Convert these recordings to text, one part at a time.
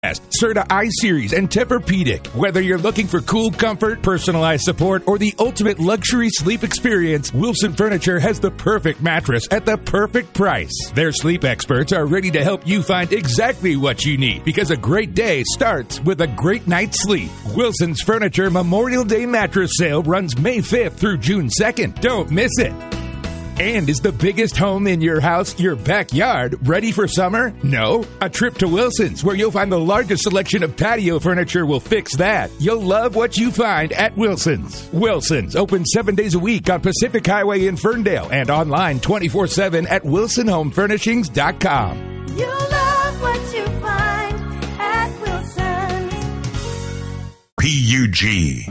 Serta I-Series and Tempur-Pedic. Whether you're looking for cool comfort, personalized support, or the ultimate luxury sleep experience, Wilson Furniture has the perfect mattress at the perfect price. Their sleep experts are ready to help you find exactly what you need, because a great day starts with a great night's sleep. Wilson's Furniture Memorial Day mattress sale runs May 5th through June 2nd. Don't miss it. And is the biggest home in your house your backyard ready for summer? No? A trip to Wilson's, where you'll find the largest selection of patio furniture, will fix that. You'll love what you find at Wilson's. Wilson's, open 7 days a week on Pacific Highway in Ferndale and online 24/7 at wilsonhomefurnishings.com. You'll love what you find at Wilson's. PUG.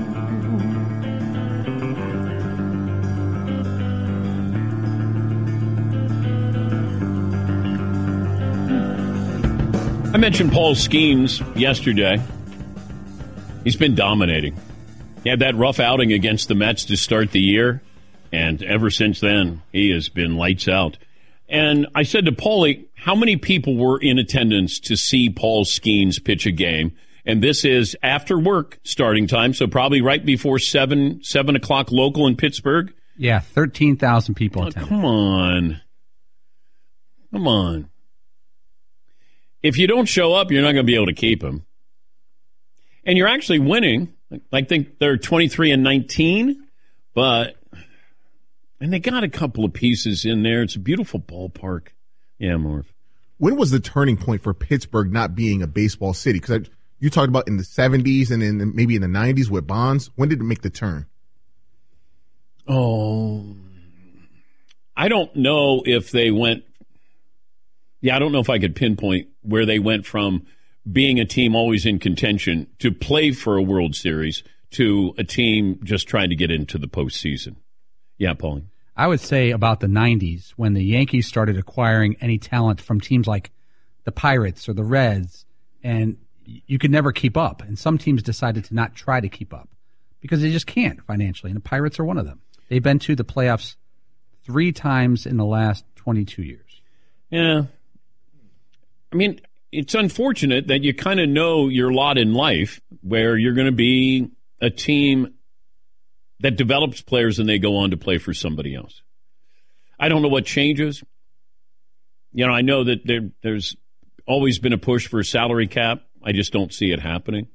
I mentioned Paul Skeens yesterday. He's been dominating. He had that rough outing against the Mets to start the year, and ever since then, he has been lights out. And I said to Paulie, how many people were in attendance to see Paul Skeens pitch a game? And this is after work starting time, so probably right before 7 o'clock local in Pittsburgh. Yeah, 13,000 people attended. Come on. If you don't show up, you're not going to be able to keep him. And you're actually winning. I think they're 23-19, and they got a couple of pieces in there. It's a beautiful ballpark. Yeah, Marv. When was the turning point for Pittsburgh not being a baseball city? Because you talked about in the 70s and then maybe in the 90s with Bonds. When did it make the turn? Oh, I don't know if they went. Yeah, I don't know if I could pinpoint where they went from being a team always in contention to play for a World Series to a team just trying to get into the postseason. Yeah, Paulie. I would say about the 90s when the Yankees started acquiring any talent from teams like the Pirates or the Reds, and you could never keep up. And some teams decided to not try to keep up because they just can't financially, and the Pirates are one of them. They've been to the playoffs 3 times in the last 22 years. Yeah. I mean, it's unfortunate that you kind of know your lot in life where you're going to be a team that develops players and they go on to play for somebody else. I don't know what changes. You know, I know that there's always been a push for a salary cap. I just don't see it happening.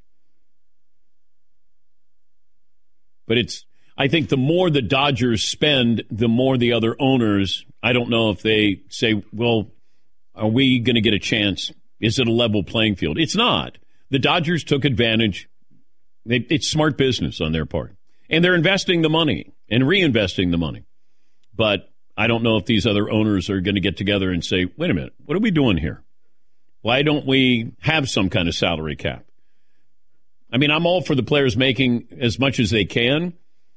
But I think the more the Dodgers spend, the more the other owners, I don't know if they say, well, are we going to get a chance? Is it a level playing field? It's not. The Dodgers took advantage. It's smart business on their part. And they're investing the money and reinvesting the money. But I don't know if these other owners are going to get together and say, wait a minute, what are we doing here? Why don't we have some kind of salary cap? I mean, I'm all for the players making as much as they can.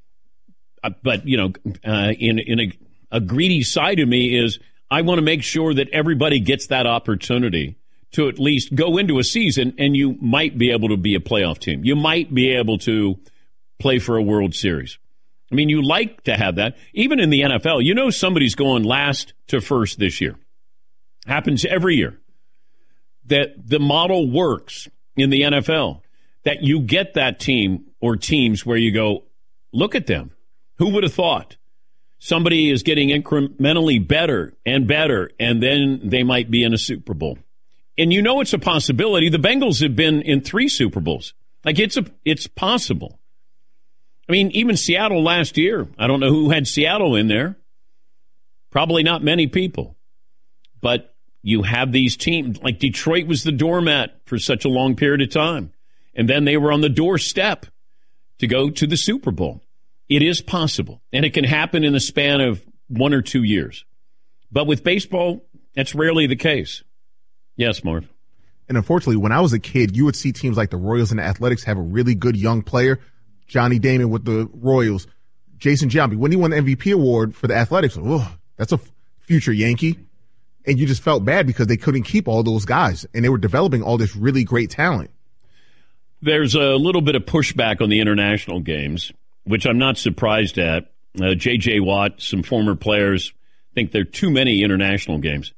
But, you know, in a greedy side of me is I want to make sure that everybody gets that opportunity to at least go into a season, and you might be able to be a playoff team. You might be able to play for a World Series. I mean, you like to have that. Even in the NFL, you know somebody's going last to first this year. Happens every year. That the model works in the NFL, that you get that team or teams where you go, look at them. Who would have thought? Somebody is getting incrementally better, and then they might be in a Super Bowl. And you know it's a possibility. The Bengals have been in 3 Super Bowls. Like, it's possible. I mean, even Seattle last year, I don't know who had Seattle in there. Probably not many people. But you have these teams, like Detroit was the doormat for such a long period of time. And then they were on the doorstep to go to the Super Bowl. It is possible, and it can happen in the span of 1 or 2 years. But with baseball, that's rarely the case. Yes, Marv. And unfortunately, when I was a kid, you would see teams like the Royals and the Athletics have a really good young player. Johnny Damon with the Royals. Jason Giambi, when he won the MVP award for the Athletics, that's a future Yankee. And you just felt bad because they couldn't keep all those guys, and they were developing all this really great talent. There's a little bit of pushback on the international games, which I'm not surprised at. J.J. Watt, some former players think there are too many international games.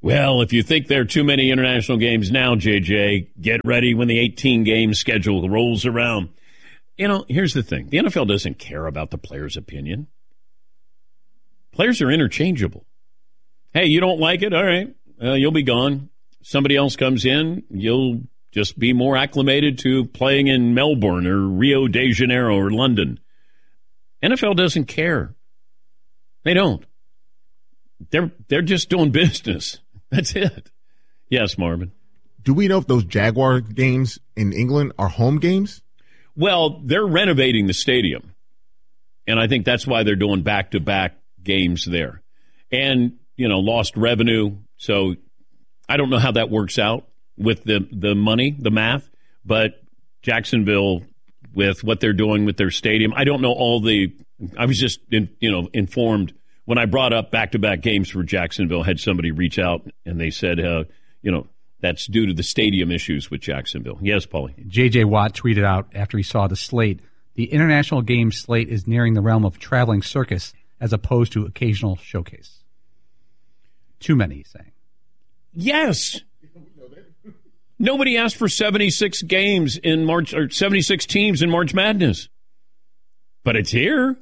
Well, if you think there are too many international games now, JJ, get ready when the 18-game schedule rolls around. You know, here's the thing. The NFL doesn't care about the player's opinion. Players are interchangeable. Hey, you don't like it? All right. You'll be gone. Somebody else comes in. You'll just be more acclimated to playing in Melbourne or Rio de Janeiro or London. NFL doesn't care. They don't. They're just doing business. That's it. Yes, Marvin. Do we know if those Jaguar games in England are home games? Well, they're renovating the stadium, and I think that's why they're doing back-to-back games there. And, you know, lost revenue, so I don't know how that works out with the money, the math, but Jacksonville, with what they're doing with their stadium, I don't know I was just, informed when I brought up back-to-back games for Jacksonville, had somebody reach out, and they said, that's due to the stadium issues with Jacksonville. Yes, Paulie. J.J. Watt tweeted out after he saw the slate, the international game slate is nearing the realm of traveling circus as opposed to occasional showcase. Too many, he's saying. Yes. Nobody asked for 76 games in March, or 76 teams in March Madness. But it's here.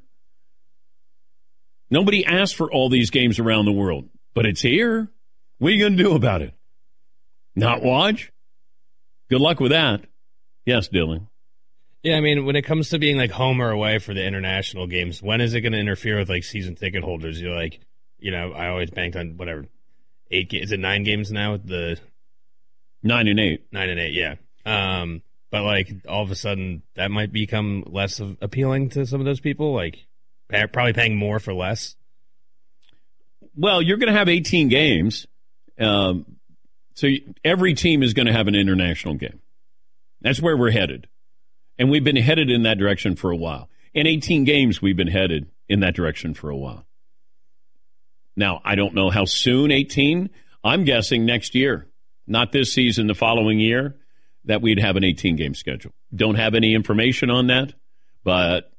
Nobody asked for all these games around the world. But it's here. What are you going to do about it? Not watch? Good luck with that. Yes, Dylan. Yeah, I mean, when it comes to being like home or away for the international games, when is it going to interfere with like season ticket holders? You're like, I always banked on whatever, 8 games. Is it 9 games now? The 9 and 8. 9 and 8, yeah. But like all of a sudden that might become less appealing to some of those people, like probably paying more for less. Well, you're going to have 18 games. So every team is going to have an international game. That's where we're headed. And we've been headed in that direction for a while. In 18 games, we've been headed in that direction for a while. Now, I don't know how soon, 18. I'm guessing next year, not this season, the following year, that we'd have an 18-game schedule. Don't have any information on that, but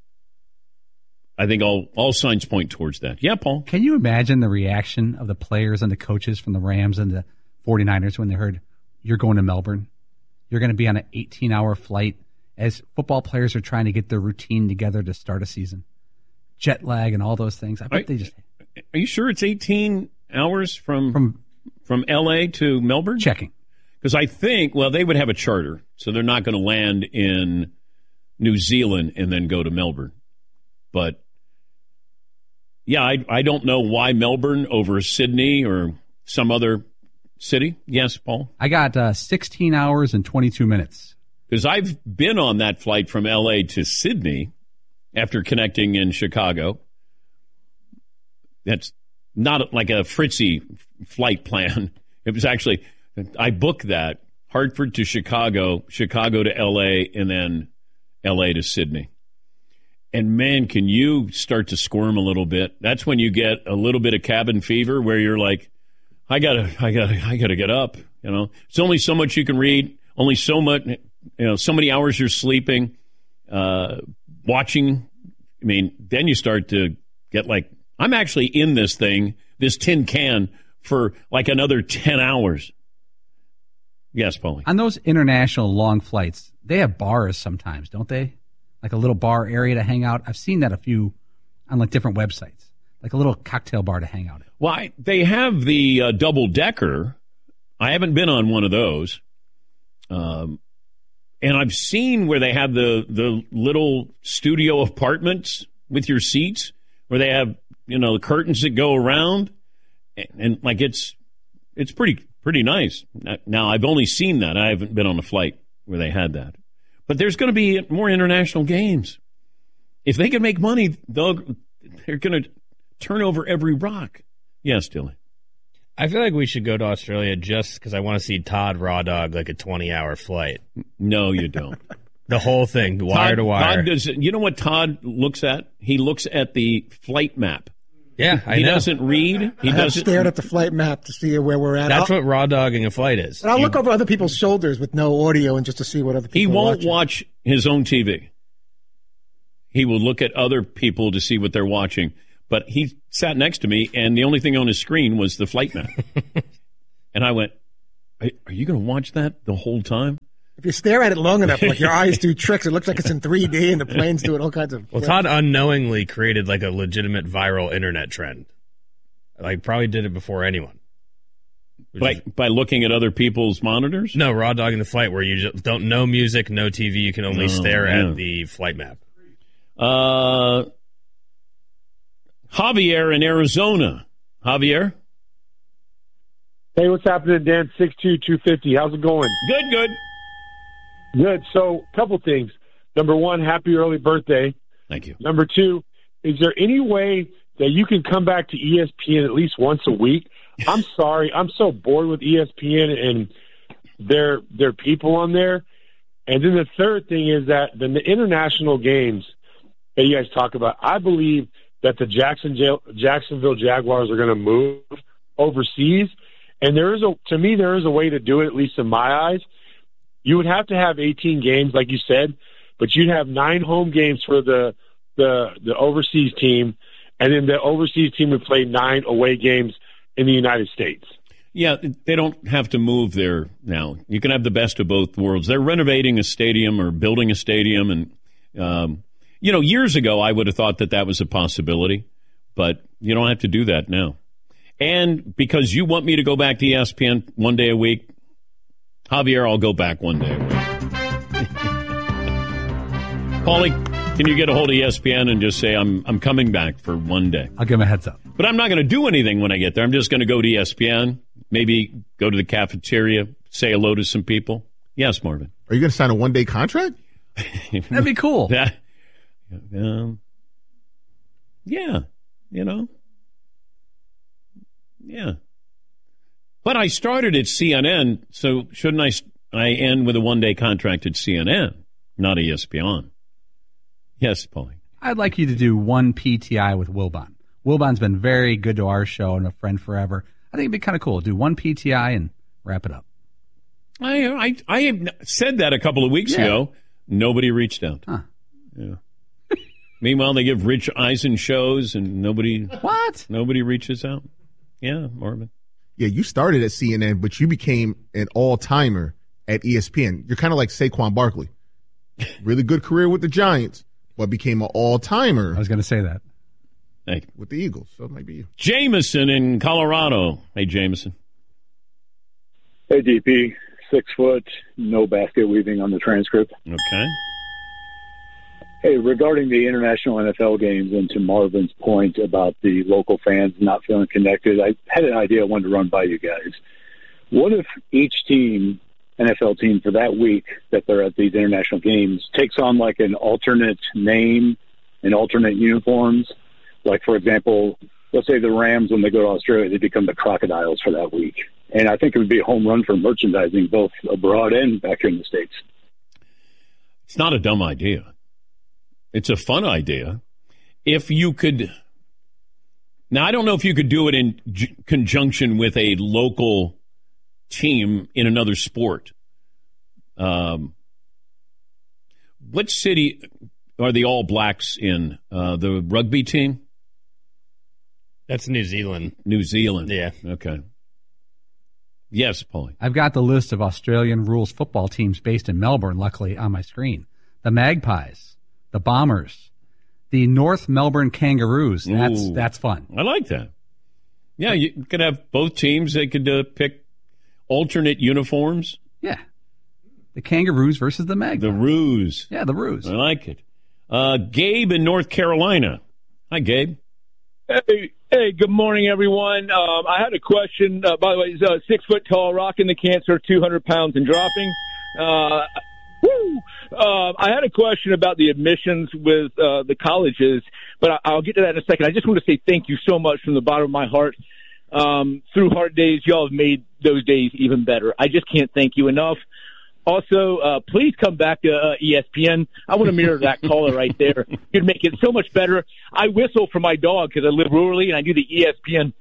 I think all signs point towards that. Yeah, Paul? Can you imagine the reaction of the players and the coaches from the Rams and the 49ers when they heard, you're going to Melbourne? You're going to be on an 18-hour flight as football players are trying to get their routine together to start a season. Jet lag and all those things. I bet they just... Are you sure it's 18 hours from L.A. to Melbourne? Checking. Because I think, they would have a charter, so they're not going to land in New Zealand and then go to Melbourne. But, yeah, I don't know why Melbourne over Sydney or some other city. Yes, Paul? I got 16 hours and 22 minutes. Because I've been on that flight from L.A. to Sydney after connecting in Chicago. That's not like a Fritzy flight plan. It was actually, I booked that, Hartford to Chicago, Chicago to L.A., and then L.A. to Sydney. And, man, can you start to squirm a little bit. That's when you get a little bit of cabin fever where you're like, I gotta get up. It's only so much you can read, only so much, so many hours you're sleeping, watching. I mean, then you start to get like, I'm actually in this thing, this tin can, for like another 10 hours. Yes, Paulie. On those international long flights, they have bars sometimes, don't they? Like a little bar area to hang out. I've seen that a few on like different websites, like a little cocktail bar to hang out at. Well, they have the double-decker. I haven't been on one of those. And I've seen where they have the little studio apartments with your seats, where they have, the curtains that go around. And like it's pretty nice. Now, I've only seen that. I haven't been on a flight where they had that. But there's going to be more international games. If they can make money, they're going to turn over every rock. Yes, Dylan. I feel like we should go to Australia just because I want to see Todd Raw Dog like a 20-hour flight. No, you don't. The whole thing, wire to wire. You know what Todd looks at? He looks at the flight map. Yeah, I know. He doesn't read. I have stared at the flight map to see where we're at. That's what raw dogging a flight is. But I'll look over other people's shoulders with no audio and just to see what other people are watching. He won't watch his own TV. He will look at other people to see what they're watching. But he sat next to me, and the only thing on his screen was the flight map. And I went, are you going to watch that the whole time? If you stare at it long enough, like your eyes do tricks, it looks like it's in 3D and the plane's doing all kinds of... Well, Todd unknowingly created like a legitimate viral internet trend. Like, probably did it before anyone. By looking at other people's monitors? No, raw dogging the flight where you just don't know music, no TV, you can only stare at the flight map. Javier in Arizona. Javier? Hey, what's happening, Dan? 62250. How's it going? Good. Good. So, a couple things. Number one, happy early birthday. Thank you. Number two, is there any way that you can come back to ESPN at least once a week? I'm sorry. I'm so bored with ESPN and their people on there. And then the third thing is that the international games that you guys talk about, I believe that the Jacksonville Jaguars are going to move overseas. And there is a way to do it, at least in my eyes. You would have to have 18 games, like you said, but you'd have 9 home games for the overseas team, and then the overseas team would play 9 away games in the United States. Yeah, they don't have to move there now. You can have the best of both worlds. They're renovating a stadium or building a stadium, and years ago I would have thought that was a possibility, but you don't have to do that now. And because you want me to go back to ESPN one day a week, Javier, I'll go back one day a week. Paulie, can you get a hold of ESPN and just say I'm coming back for one day? I'll give him a heads up. But I'm not going to do anything when I get there. I'm just going to go to ESPN, maybe go to the cafeteria, say hello to some people. Yes, Marvin. Are you going to sign a one-day contract? That'd be cool. Yeah. Yeah. But I started at CNN, so shouldn't I end with a one-day contract at CNN, not ESPN? Yes, Paulie. I'd like you to do one PTI with Wilbon. Wilbon's been very good to our show and a friend forever. I think it'd be kind of cool. Do one PTI and wrap it up. I said that a couple of weeks ago. Nobody reached out. Huh. Yeah. Meanwhile, they give Rich Eisen shows and nobody reaches out. Yeah, Marvin. Yeah, you started at CNN, but you became an all-timer at ESPN. You're kind of like Saquon Barkley. Really good career with the Giants, but became an all-timer. I was going to say that. Hey. With the Eagles, so it might be you. Jameson in Colorado. Hey, Jameson. Hey, DP. 6 foot, no basket weaving on the transcript. Okay. Hey, regarding the international NFL games and to Marvin's point about the local fans not feeling connected, I had an idea I wanted to run by you guys. What if each team, NFL team for that week that they're at these international games, takes on like an alternate name and alternate uniforms? Like, for example, let's say the Rams, when they go to Australia, they become the Crocodiles for that week. And I think it would be a home run for merchandising both abroad and back here in the States. It's not a dumb idea. It's a fun idea. If you could, now I don't know if you could do it in conjunction with a local team in another sport. What city are the All Blacks in? The rugby team? That's New Zealand. New Zealand. Yeah. Okay. Yes, Paulie. I've got the list of Australian rules football teams based in Melbourne, luckily, on my screen. The Magpies, the Bombers, the North Melbourne Kangaroos. That's fun. I like that. Yeah, you could have both teams. They could pick alternate uniforms. Yeah. The Kangaroos versus the Magpies. The Roos. Yeah, the Roos. I like it. Gabe in North Carolina. Hi, Gabe. Hey, good morning, everyone. I had a question. By the way, he's 6 foot tall, rocking the cancer, 200 pounds and dropping. I had a question about the admissions with the colleges, but I'll get to that in a second. I just want to say thank you so much from the bottom of my heart. Through hard days, y'all have made those days even better. I just can't thank you enough. Also, please come back to ESPN. I want to mirror that caller right there. You'd make it so much better. I whistle for my dog because I live rurally, and I do the ESPN.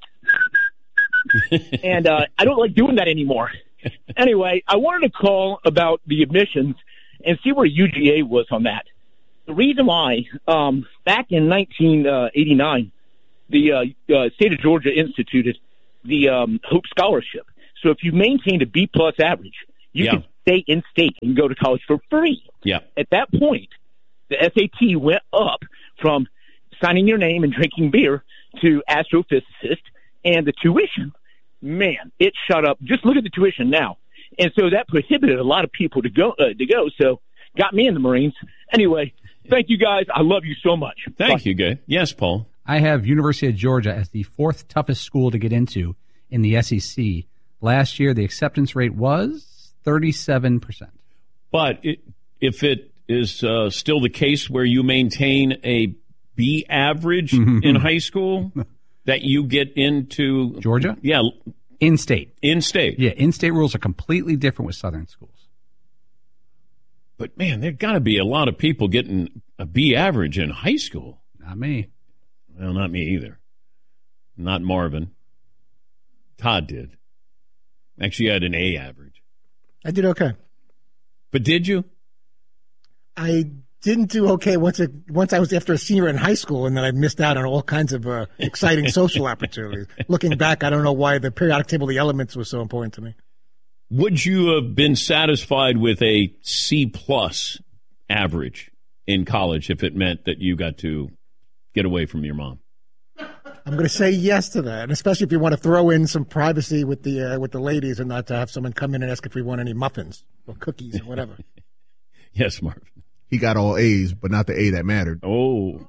And I don't like doing that anymore. Anyway, I wanted to call about the admissions and see where UGA was on that. The reason why, back in 1989, the state of Georgia instituted the Hope Scholarship. So if you maintained a B-plus average, you can stay in state and go to college for free. Yeah. At that point, the SAT went up from signing your name and drinking beer to astrophysicist, and the tuition, man, it shot up. Just look at the tuition now. And so that prohibited a lot of people to go. So got me in the Marines. Anyway, thank you guys. I love you so much. Thank you, Gay. Yes, Paul. I have University of Georgia as the fourth toughest school to get into in the SEC. Last year, the acceptance rate was 37%. But if it is still the case where you maintain a B average in high school, that you get into Georgia? Yeah. In-state. In-state. Yeah, in-state rules are completely different with Southern schools. But, man, there got to be a lot of people getting a B average in high school. Not me. Well, not me either. Not Marvin. Todd did. Actually, you had an A average. I did okay. But did you? I didn't do okay once I was after a senior in high school, and then I missed out on all kinds of exciting social opportunities. Looking back, I don't know why the periodic table of the elements was so important to me. Would you have been satisfied with a C-plus average in college if it meant that you got to get away from your mom? I'm going to say yes to that, and especially if you want to throw in some privacy with the ladies and not to have someone come in and ask if we want any muffins or cookies or whatever. Yes, Marvin. He got all A's, but not the A that mattered. Oh.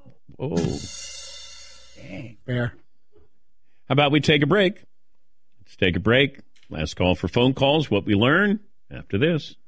Dang. Fair. How about we take a break? Let's take a break. Last call for phone calls. What we learn after this.